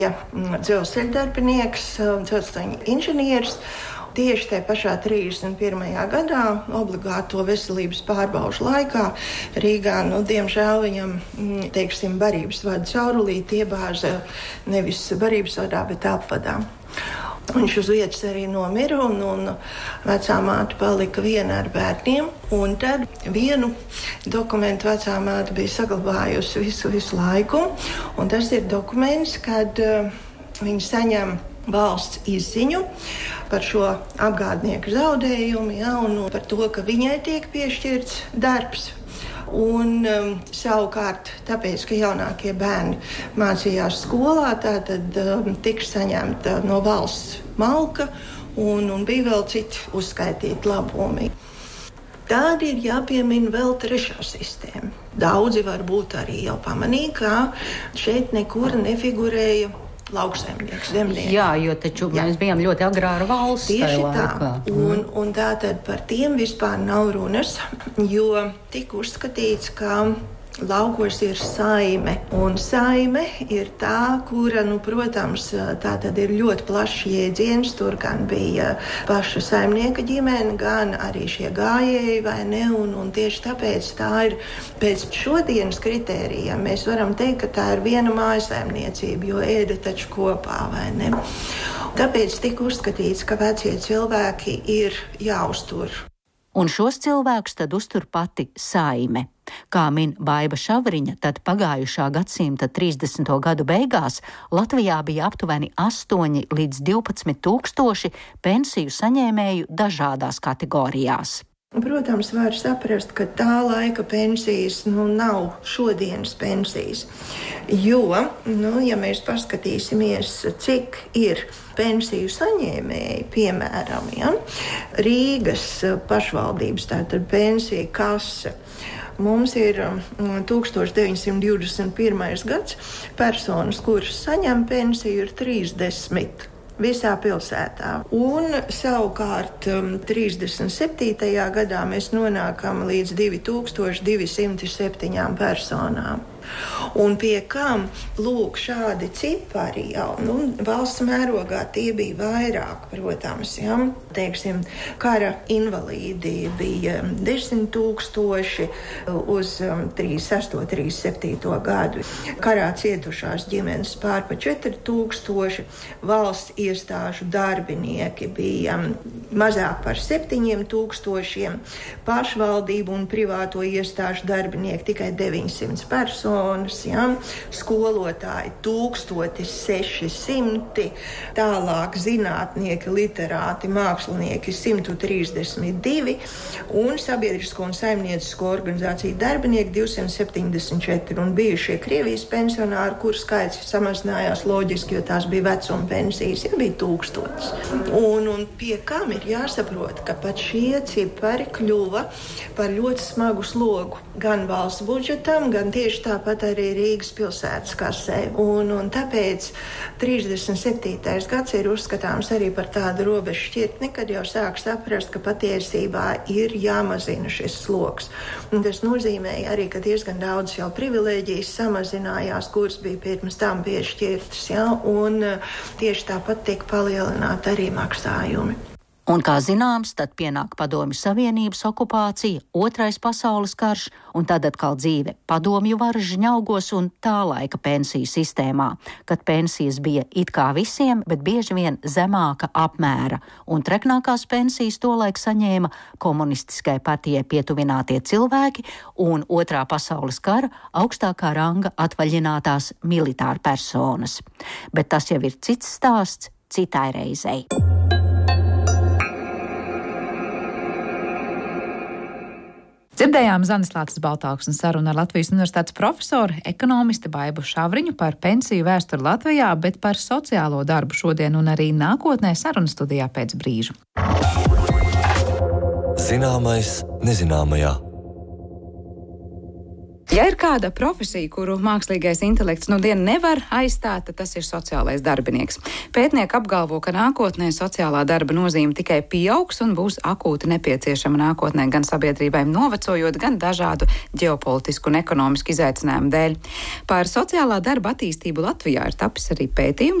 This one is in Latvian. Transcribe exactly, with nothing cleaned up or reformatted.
Ja dzelzceļa darbinieks, dzelzceļa inženieris, tieši tajā pašā trīsdesmit pirmajā gadā, obligāto veselības pārbaužu laikā, Rīgā, nu, diemžēl viņam, teiksim, barības vada caurulīti iebāza nevis barības vadā, bet apvadā. Viņš uz vietas arī nomira, un, un vecā māte palika viena ar bērniem. Un tad vienu dokumentu vecā māte bija saglabājusi visu, visu laiku. Un tas ir dokuments, kad uh, viņi saņem valsts izziņu par šo apgādnieku zaudējumu, ja, un par to, ka viņai tiek piešķirts darbs. Un um, savukārt, tāpēc, ka jaunākie bērni mācījās skolā, tad um, tika saņemta no valsts malka un, un bija vēl citi uzskaitīti labumi. Tādi ir jāpiemina vēl trešā sistēma. Daudzi varbūt arī jau pamanīja, ka šeit nekur nefigurēja lauksaimnieks, zemnieks. Jā, jo taču Jā. mēs bijām ļoti agrāra valsts. Tieši tā. Un, un tā tad par tiem vispār nav runas, jo tika uzskatīts, ka laukos ir saime. Un saime ir tā, kura, nu, protams, tā tad ir ļoti plašs jēdziens. Tur gan bija paša saimnieka ģimene, gan arī šie gājēji, vai ne? Un, un tieši tāpēc tā ir pēc šodienas kritērijiem. Mēs varam teikt, ka tā ir viena mājasaimniecība, jo ēda taču kopā, vai ne? Tāpēc tika uzskatīts, ka vecie cilvēki ir jāuztur. Un šos cilvēkus tad uztur pati saime. Kā min Baiba Šavriņa, tad pagājušā gadsimta trīsdesmito gadu beigās Latvijā bija aptuveni astoņi līdz divpadsmit tūkstoši pensiju saņēmēju dažādās kategorijās. Protams, var saprast, ka tā laika pensijas nu, nav šodienas pensijas. Jo, nu, ja mēs paskatīsimies, cik ir pensiju saņēmēji, piemēram, ja, Rīgas pašvaldības tātad pensija kase, mums ir tūkstoš deviņsimt divdesmit pirmais gads, personas, kuras saņem pensiju, ir trīsdesmit. Visā pilsētā. Un savukārt trīsdesmit septītajā gadā mēs nonākam līdz divi tūkstoši divi simti septiņām personām. Un pie kam, lūk, šādi cipari jau, nu, valsts mērogā tie bija vairāk, protams, ja, teiksim, kara invalīdi bija desmit tūkstoši uz trīsdesmit sesto, trīsdesmit septīto gadu, karā cietušās ģimenes pār pa četri tūkstoši, valsts iestāžu darbinieki bija mazāk par septiņiem tūkstošiem, pašvaldību un privāto iestāžu darbinieki tikai deviņsimt personas. Ja, skolotāji tūkstoš seši simti, tālāk zinātnieki, literāti, mākslinieki simt trīsdesmit divi un sabiedrisko un saimniecisko organizāciju darbinieki divsimt septiņdesmit četri un bijušie Krievijas pensionāri, kur skaits samazinājās loģiski, jo tās bija vecuma pensijas, ja bija tūkstotis. Un, un pie kam ir jāsaprot, ka pat šie cipari kļuva par ļoti smagu slogu gan valsts budžetam, gan tieši tā pat arī Rīgas pilsētas kasē. Un, un tāpēc trīsdesmit septītais gads ir uzskatāms arī par tādu robežu šķirtni, kad jau sāk saprast, ka patiesībā ir jāmazina šis sloks. Un tas nozīmēja arī, ka diezgan daudz jau privilēģijas samazinājās, kuras bija pirms tam piešķirtas, ja? Un tieši tāpat tiek palielināti arī maksājumi. Un, kā zināms, tad pienāk Padomju Savienības okupācija, Otrais pasaules karš un tad atkal dzīve padomju varas žņaugos un tā laika pensiju sistēmā, kad pensijas bija it kā visiem, bet bieži vien zemāka apmēra, un treknākās pensijas tolaik saņēma komunistiskai partijai pietuvinātie cilvēki un Otrā pasaules kara augstākā ranga atvaļinātās militāra personas. Bet tas jau ir cits stāsts citai reizei. Dzirdējām Zanislāces Baltāksnes sarunu ar Latvijas Universitātes profesoru, ekonomisti Baibu Šavriņu par pensiju vēsturi Latvijā, bet par sociālo darbu šodien un arī nākotnē sarunu studijā pēc brīža. Zināmais nezināmajā. Ja ir kāda profesija, kuru mākslīgais intelekts nu dienu nevar aizstāt, tad tas ir sociālais darbinieks. Pētnieki apgalvo, ka nākotnē sociālā darba nozīme tikai pieaugs un būs akūti nepieciešama nākotnē gan sabiedrībai novecojot, gan dažādu ģeopolitisku un ekonomisku izaicinājumu dēļ. Par sociālā darba attīstību Latvijā ir tapis arī pētījums,